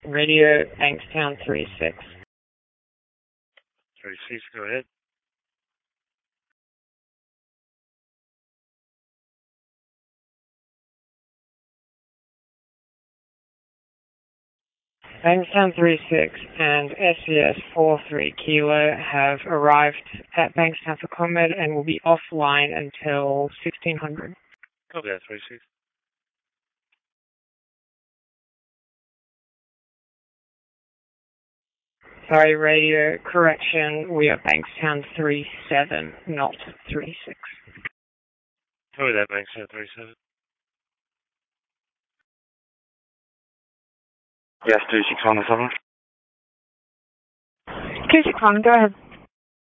Radio Bankstown 36. 36, go ahead. Bankstown 36 and SCS 43 Kilo have arrived at Bankstown for comment and will be offline until 1600. Copy that, 36. Sorry, radio correction. We are Bankstown 37, not 36. Copy that, Bankstown 37. Yes, 36 on the 7. 26 on, go ahead.